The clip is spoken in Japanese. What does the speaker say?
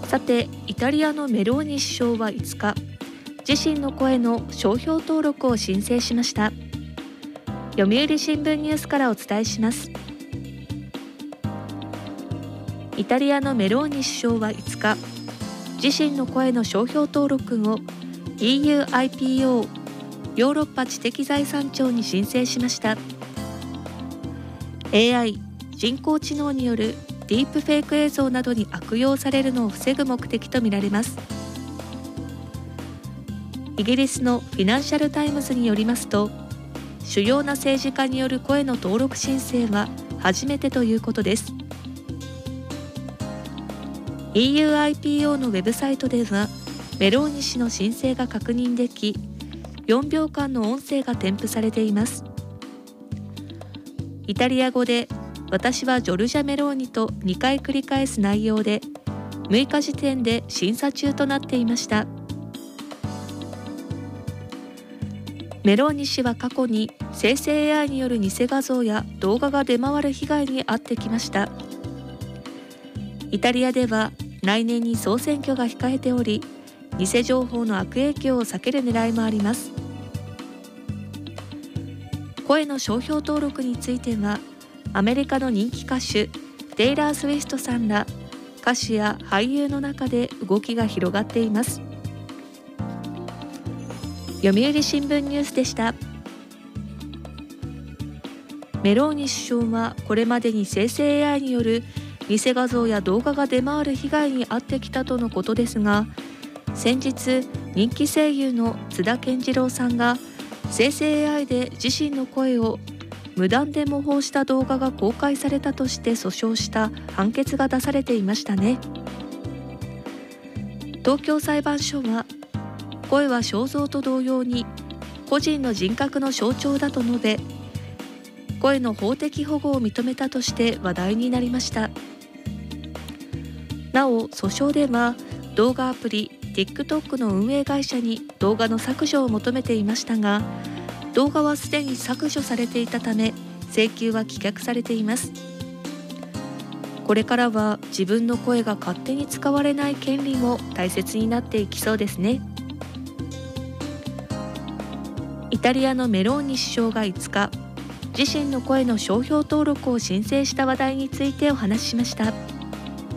さて、イタリアのメローニ首相は5日、自身の声の商標登録を申請しました。読売新聞ニュースからお伝えします。イタリアのメローニ首相は5日、自身の声の商標登録を EUIPO ヨーロッパ知的財産庁に申請しました。 AI 人工知能によるディープフェイク映像などに悪用されるのを防ぐ目的とみられます。イギリスのフィナンシャルタイムズによりますと、主要な政治家による声の登録申請は初めてということです。 EUIPO のウェブサイトではメローニ氏の申請が確認でき、4秒間の音声が添付されています。イタリア語で私はジョルジャ・メローニと2回繰り返す内容で、6日時点で審査中となっていました。メローニ氏は過去に生成 AI による偽画像や動画が出回る被害に遭ってきました。イタリアでは来年に総選挙が控えており、偽情報の悪影響を避ける狙いもあります。声の商標登録については、アメリカの人気歌手テイラー・スウィフトさんら歌手や俳優の中で動きが広がっています。読売新聞ニュースでした。メローニ首相はこれまでに生成 AI による偽画像や動画が出回る被害に遭ってきたとのことですが、先日人気声優の津田健次郎さんが生成 AI で自身の声を無断で模倣した動画が公開されたとして訴訟した判決が出されていましたね。東京裁判所は、声は肖像と同様に個人の人格の象徴だと述べ、声の法的保護を認めたとして話題になりました。なお、訴訟では動画アプリ TikTok の運営会社に動画の削除を求めていましたが、動画はすでに削除されていたため請求は棄却されています。これからは自分の声が勝手に使われない権利も大切になっていきそうですね。イタリアのメローニ首相が5日、自身の声の商標登録を申請した話題についてお話ししました。